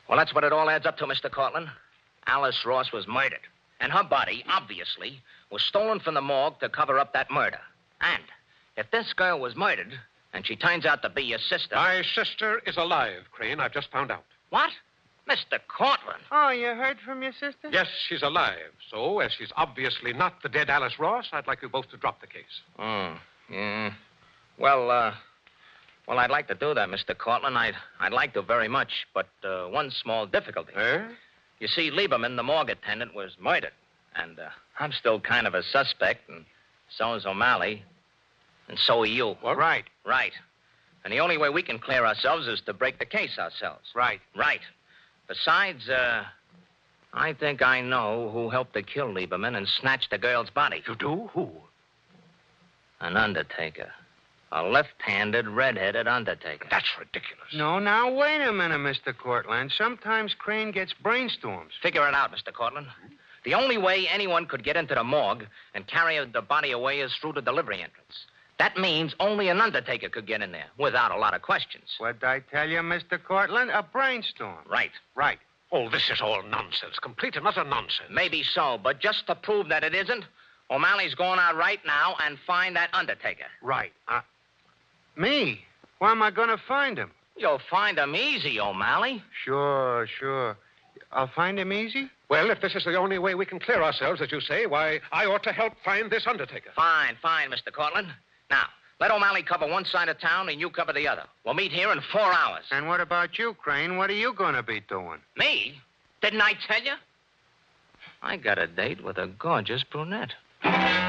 Well, that's what it all adds up to, Mr. Cortland. Alice Ross was murdered. And her body, obviously, was stolen from the morgue to cover up that murder. And if this girl was murdered, and she turns out to be your sister... My sister is alive, Crane. I've just found out. What? Mr. Cortland? Oh, you heard from your sister? Yes, she's alive. So, as she's obviously not the dead Alice Ross, I'd like you both to drop the case. Oh, yeah. Well, I'd like to do that, Mr. Cortland. I'd like to very much, but one small difficulty. You see, Lieberman, the morgue attendant, was murdered. And I'm still kind of a suspect, and so is O'Malley. And so are you. What? Right. Right. And the only way we can clear ourselves is to break the case ourselves. Right. Right. Besides, I think I know who helped to kill Lieberman and snatch the girl's body. You do? Who? An undertaker. A left-handed, red-headed undertaker. That's ridiculous. No, now, wait a minute, Mr. Cortland. Sometimes Crane gets brainstorms. Figure it out, Mr. Cortland. The only way anyone could get into the morgue and carry the body away is through the delivery entrance. That means only an undertaker could get in there without a lot of questions. What'd I tell you, Mr. Cortland? A brainstorm. Right. Right. Oh, this is all nonsense. Complete and utter nonsense. Maybe so, but just to prove that it isn't, O'Malley's going out right now and find that undertaker. Right. Me? Where am I going to find him? You'll find him easy, O'Malley. Sure. I'll find him easy? Well, if this is the only way we can clear ourselves, as you say, why, I ought to help find this undertaker. Fine, Mr. Cortland. Now, let O'Malley cover one side of town and you cover the other. We'll meet here in 4 hours. And what about you, Crane? What are you going to be doing? Me? Didn't I tell you? I got a date with a gorgeous brunette.